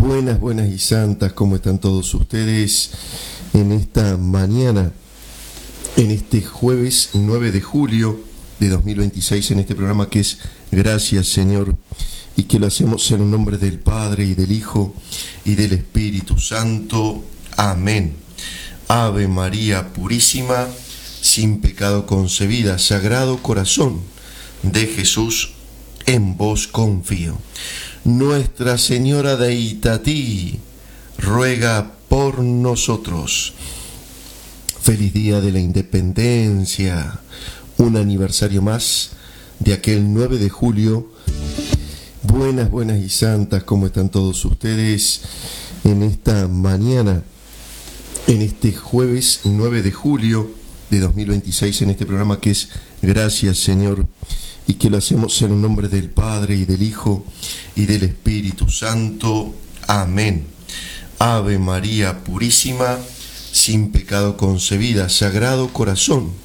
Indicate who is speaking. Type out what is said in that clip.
Speaker 1: Buenas, buenas y santas, ¿cómo están todos ustedes en esta mañana, en este jueves 9 de julio de 2026, en este programa que es Gracias, Señor, y que lo hacemos en el nombre del Padre y del Hijo y del Espíritu Santo? Amén. Ave María Purísima, sin pecado concebida, Sagrado Corazón de Jesús, en vos confío. Nuestra Señora de Itatí, ruega por nosotros. Feliz día de la Independencia, un aniversario más de aquel 9 de julio. Buenas, buenas y santas, ¿cómo están todos ustedes en esta mañana, en este jueves 9 de julio de 2026, en este programa que es Gracias, Señor, y que lo hacemos en el nombre del Padre y del Hijo y del Espíritu Santo? Amén. Ave María Purísima, sin pecado concebida, Sagrado Corazón